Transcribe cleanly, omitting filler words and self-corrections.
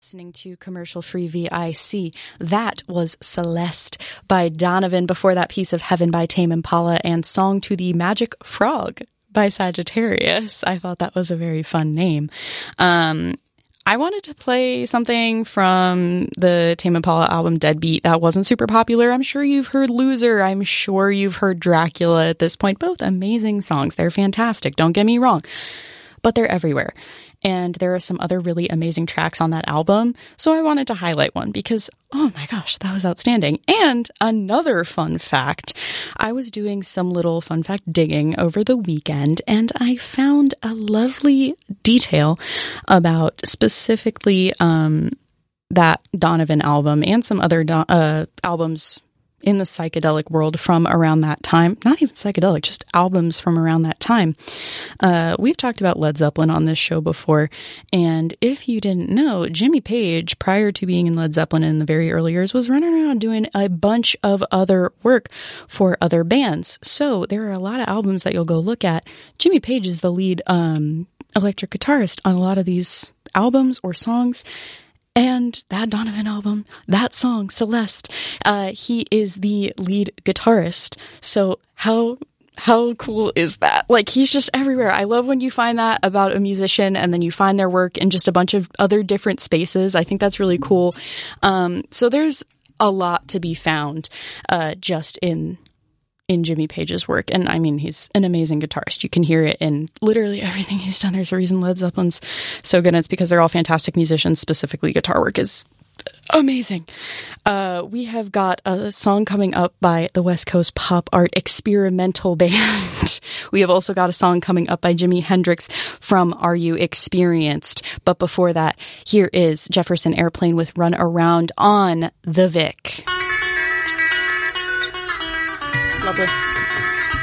listening to Commercial Free VIC. That was Celeste by Donovan. Before that, Piece of Heaven by Tame Impala and Song to the Magic Frog by Sagittarius. I thought that was a very fun name. I wanted to play something from the Tame Impala album Deadbeat that wasn't super popular. I'm sure you've heard Loser. I'm sure you've heard Dracula at this point. Both amazing songs. They're fantastic. Don't get me wrong. But they're everywhere. And there are some other really amazing tracks on that album. So I wanted to highlight one because, oh my gosh, that was outstanding. And another fun fact, I was doing some little fun fact digging over the weekend and I found a lovely detail about specifically that Donovan album and some other albums in the psychedelic world from around that time. Not even psychedelic, just albums from around that time. We've talked about Led Zeppelin on this show before, and if you didn't know, Jimmy Page, prior to being in Led Zeppelin in the very early years, was running around doing a bunch of other work for other bands. So there are a lot of albums that you'll go look at. Jimmy Page is the lead electric guitarist on a lot of these albums or songs. And that Donovan album, that song, Celeste, he is the lead guitarist. So how cool is that? Like, he's just everywhere. I love when you find that about a musician and then you find their work in just a bunch of other different spaces. I think that's really cool. So there's a lot to be found just in Jimmy Page's work. And I mean, he's an amazing guitarist. You can hear it in literally everything he's done. There's a reason Led Zeppelin's so good. And it's because they're all fantastic musicians. Specifically, guitar work is amazing. We have got a song coming up by the West Coast Pop Art Experimental Band. We have also got a song coming up by Jimi Hendrix from Are You Experienced? But before that, here is Jefferson Airplane with Run Around on the Vic. Lovely.